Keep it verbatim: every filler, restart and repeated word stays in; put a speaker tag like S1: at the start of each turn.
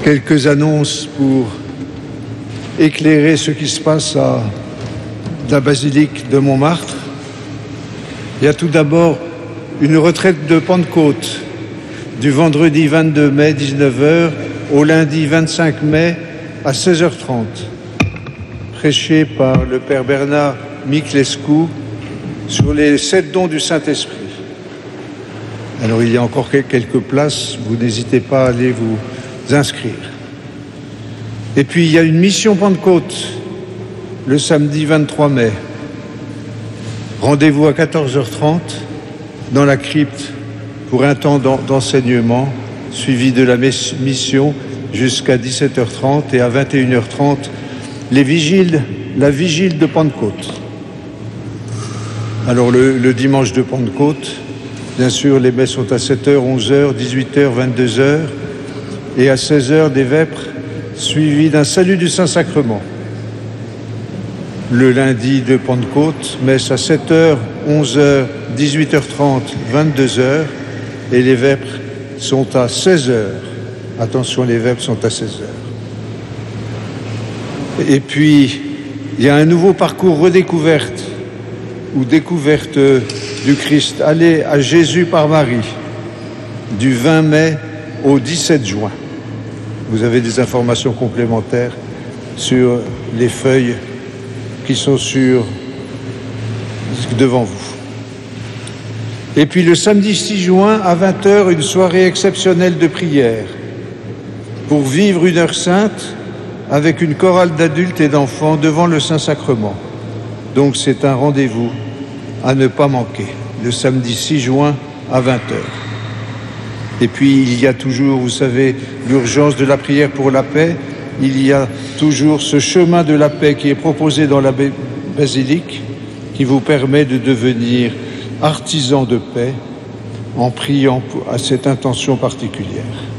S1: Quelques annonces pour éclairer ce qui se passe à la basilique de Montmartre. Il y a tout d'abord une retraite de Pentecôte du vendredi vingt-deux mai dix-neuf heures au lundi vingt-cinq mai à seize heures trente, prêchée par le Père Bernard Miclescu sur les sept dons du Saint-Esprit. Alors il y a encore quelques places, vous n'hésitez pas à aller vous inscrire. Et puis il y a une mission Pentecôte le samedi vingt-trois mai. Rendez-vous à quatorze heures trente dans la crypte pour un temps d'enseignement suivi de la mission jusqu'à dix-sept heures trente et à vingt et une heures trente les vigiles, la vigile de Pentecôte. Alors le, le dimanche de Pentecôte, bien sûr, les messes sont à sept heures, onze heures, dix-huit heures, vingt-deux heures et à seize heures des vêpres suivis d'un salut du Saint-Sacrement. Le lundi de Pentecôte, messe à sept heures, onze heures, dix-huit heures trente, vingt-deux heures et les vêpres sont à seize heures. Attention, les vêpres sont à seize heures. Et puis, il y a un nouveau parcours redécouverte ou découverte du Christ. Allez à Jésus par Marie, du vingt mai au dix-sept juin. Vous avez des informations complémentaires sur les feuilles qui sont sur devant vous. Et puis le samedi six juin à vingt heures, une soirée exceptionnelle de prière pour vivre une heure sainte avec une chorale d'adultes et d'enfants devant le Saint-Sacrement. Donc c'est un rendez-vous à ne pas manquer, le samedi six juin à vingt heures. Et puis il y a toujours, vous savez, l'urgence de la prière pour la paix. Il y a toujours ce chemin de la paix qui est proposé dans la basilique, qui vous permet de devenir artisan de paix en priant à cette intention particulière.